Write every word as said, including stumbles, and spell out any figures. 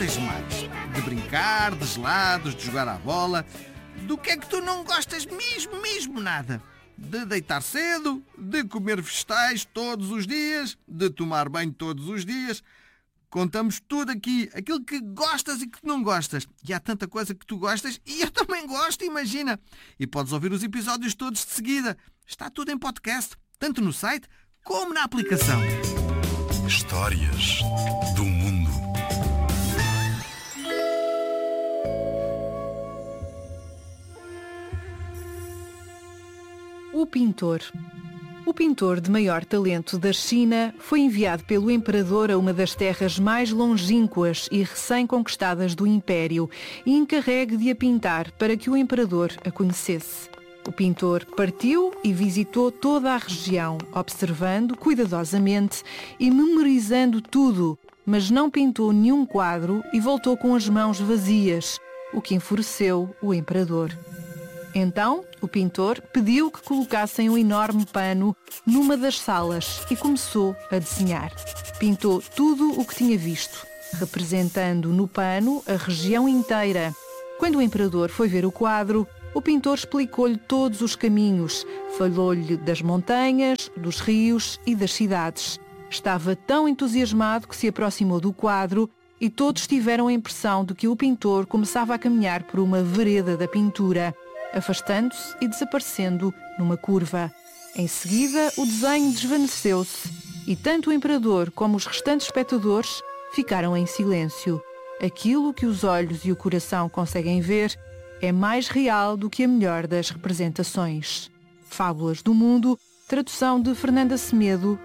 gostas mais? De brincar, de gelados, de jogar à bola? Do que é que tu não gostas mesmo, mesmo nada? De deitar cedo, de comer vegetais todos os dias, de tomar banho todos os dias. Contamos tudo aqui, aquilo que gostas e que não gostas. E há tanta coisa que tu gostas e eu também gosto, imagina. E podes ouvir os episódios todos de seguida. Está tudo em podcast, tanto no site como na aplicação. Histórias do mundo. O pintor. O pintor de maior talento da China foi enviado pelo imperador a uma das terras mais longínquas e recém-conquistadas do Império e encarregue de a pintar para que o imperador a conhecesse. O pintor partiu e visitou toda a região, observando cuidadosamente e memorizando tudo, mas não pintou nenhum quadro e voltou com as mãos vazias, o que enfureceu o imperador. Então, o pintor pediu que colocassem um enorme pano numa das salas e começou a desenhar. Pintou tudo o que tinha visto, representando no pano a região inteira. Quando o imperador foi ver o quadro, o pintor explicou-lhe todos os caminhos, falou-lhe das montanhas, dos rios e das cidades. Estava tão entusiasmado que se aproximou do quadro e todos tiveram a impressão de que o pintor começava a caminhar por uma vereda da pintura, afastando-se e desaparecendo numa curva. Em seguida, o desenho desvaneceu-se e tanto o imperador como os restantes espectadores ficaram em silêncio. Aquilo que os olhos e o coração conseguem ver é mais real do que a melhor das representações. Fábulas do Mundo, tradução de Fernanda Semedo,